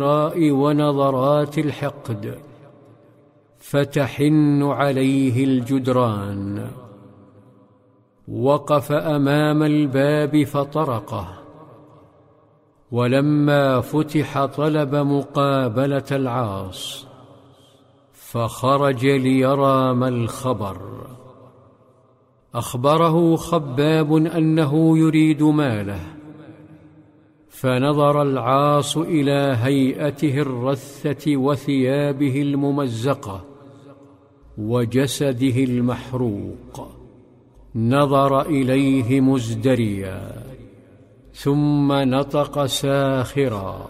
ونظرات الحقد، فتحن عليه الجدران. وقف أمام الباب فطرقه، ولما فتح طلب مقابلة العاص، فخرج ليرى ما الخبر. أخبره خباب أنه يريد ماله، فنظر العاص إلى هيئته الرثة وثيابه الممزقة وجسده المحروق، نظر إليه مزدريا، ثم نطق ساخرا: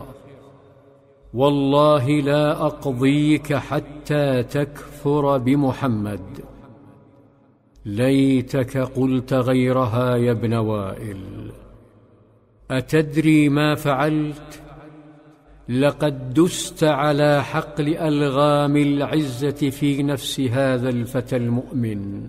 والله لا أقضيك حتى تكفر بمحمد. ليتك قلت غيرها يا ابن وائل. أتدري ما فعلت؟ لقد دست على حقل ألغام العزة في نفس هذا الفتى المؤمن،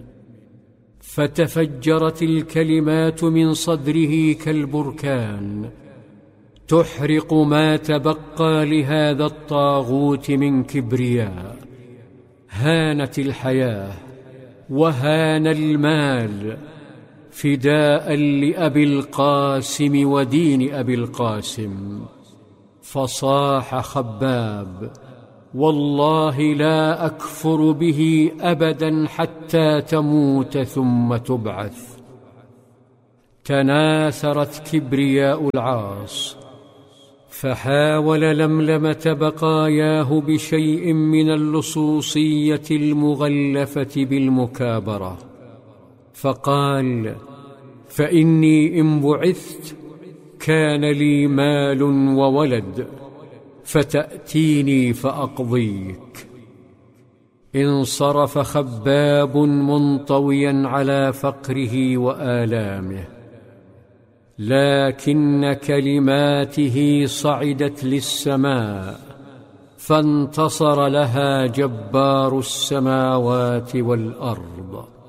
فتفجرت الكلمات من صدره كالبركان، تحرق ما تبقى لهذا الطاغوت من كبرياء. هانت الحياة وهان المال فداء لأبي القاسم ودين أبي القاسم. فصاح خباب: والله لا أكفر به أبدا حتى تموت ثم تبعث. تناثرت كبرياء العاص، فحاول لملمة بقاياه بشيء من اللصوصية المغلفة بالمكابرة، فقال: فإني إن بعثت كان لي مال وولد، فتأتيني فأقضيك. انصرف خباب منطويا على فقره وآلامه، لكن كلماته صعدت للسماء، فانتصر لها جبار السماوات والأرض.